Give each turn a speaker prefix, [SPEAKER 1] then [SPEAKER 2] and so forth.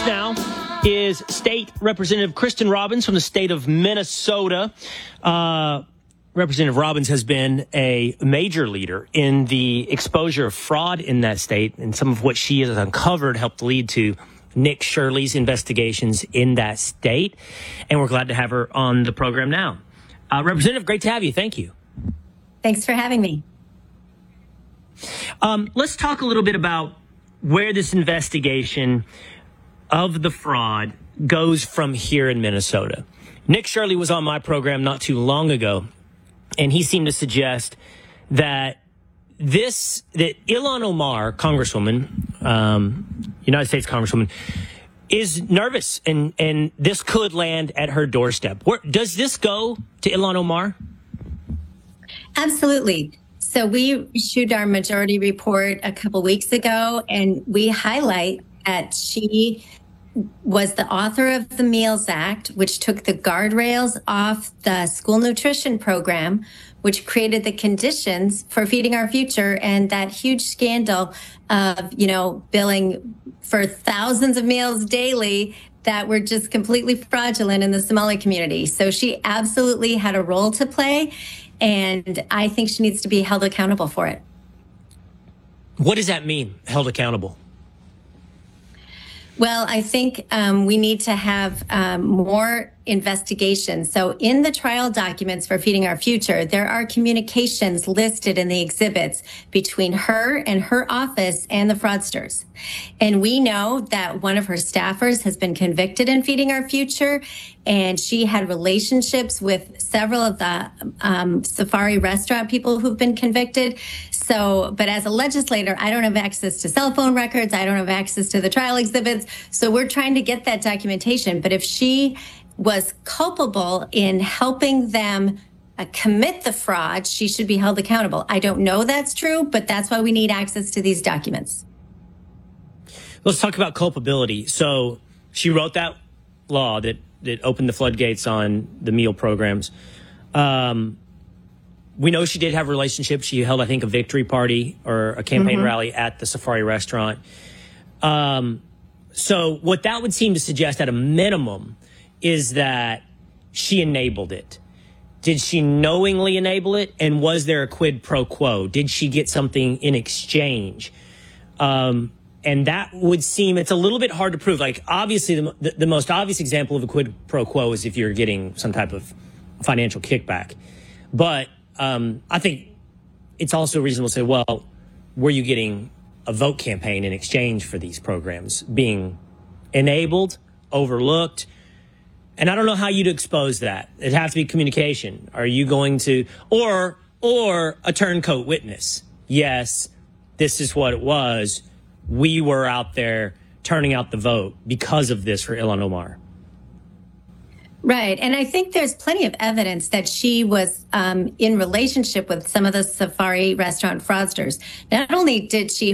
[SPEAKER 1] now is State Representative Kristen Robbins from the state of Minnesota. Representative Robbins has been a major leader in the exposure of fraud in that state, and some of what she has uncovered helped lead to Nick Shirley's investigations in that state. And we're glad to have her on the program now. Representative, great to have you. Thank you.
[SPEAKER 2] Thanks for having me.
[SPEAKER 1] Let's talk a little bit about where this investigation of the fraud goes from here in Minnesota. Nick Shirley was on my program not too long ago, and he seemed to suggest that Ilhan Omar, Congresswoman, United States Congresswoman, is nervous, and this could land at her doorstep. Does this go to Ilhan Omar?
[SPEAKER 2] Absolutely. So we issued our majority report a couple weeks ago, and we highlight that she was the author of the Meals Act, which took the guardrails off the school nutrition program, which created the conditions for Feeding Our Future, and that huge scandal of, billing for thousands of meals daily that were just completely fraudulent in the Somali community. So she absolutely had a role to play, and I think she needs to be held accountable for it.
[SPEAKER 1] What does that mean, held accountable?
[SPEAKER 2] Well, I think we need to have more investigation. So in the trial documents for Feeding Our Future, there are communications listed in the exhibits between her and her office and the fraudsters. And we know that one of her staffers has been convicted in Feeding Our Future, and she had relationships with several of the Safari restaurant people who've been convicted. So, but as a legislator, I don't have access to cell phone records. I don't have access to the trial exhibits. So we're trying to get that documentation. But if she was culpable in helping them commit the fraud, she should be held accountable. I don't know that's true, but that's why we need access to these documents.
[SPEAKER 1] Let's talk about culpability. So she wrote that law that opened the floodgates on the meal programs. We know she did have relationships. She held, I think, a victory party or a campaign rally at the Safari restaurant. So what that would seem to suggest at a minimum is that she enabled it. Did she knowingly enable it? And was there a quid pro quo? Did she get something in exchange? And that would seem, it's a little bit hard to prove. Like, obviously, the most obvious example of a quid pro quo is if you're getting some type of financial kickback. But I think it's also reasonable to say, well, were you getting a vote campaign in exchange for these programs being enabled, overlooked? And I don't know how you'd expose that. It'd have to be communication. Are you going to, or a turncoat witness? Yes, this is what it was. We were out there turning out the vote because of this for Ilhan Omar.
[SPEAKER 2] Right. And I think there's plenty of evidence that she was in relationship with some of the Safari restaurant fraudsters. Not only did she